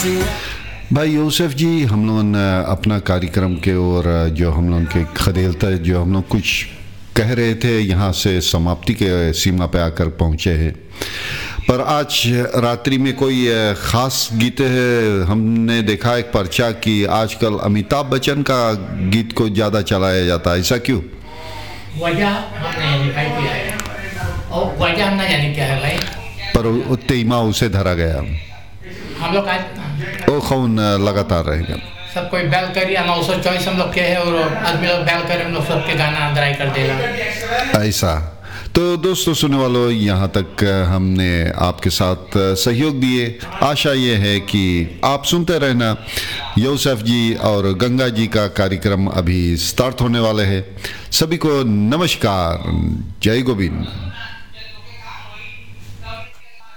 भाई यूसुफ जी, हम लोग अपना कार्यक्रम के और जो हम लोग के खदेलता जो हम लोग कुछ कह रहे थे यहाँ से समाप्ति के सीमा पे आकर पहुँचे हैं। पर आज रात्रि में कोई ख़ास गीत है। हमने देखा एक पर्चा कि आजकल अमिताभ बच्चन का गीत को ज़्यादा चलाया जाता है, ऐसा क्यों? वजह हमने दिखाई दिया है और वजह हम ना जाने क्या है भाई, पर तेईमा उसे धरा गया। हम लोग आज वो कौन लगातार रहेगा? सब कोई बैल करी 924 हम लोग के है और आदमी लोग बैल करे हम लोग सबके गाना ड्राई कर देगा ऐसा। तो दोस्तों सुनने वालों, यहाँ तक हमने आपके साथ सहयोग दिए। आशा ये है कि आप सुनते रहना। यूसुफ जी और गंगा जी का कार्यक्रम अभी स्टार्ट होने वाले हैं। सभी को नमस्कार, जय गोविंद।